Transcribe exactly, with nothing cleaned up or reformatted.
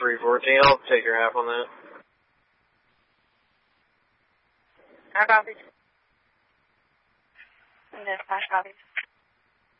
three fourteen. I'll take your half on that. I copy. Dispatch copies.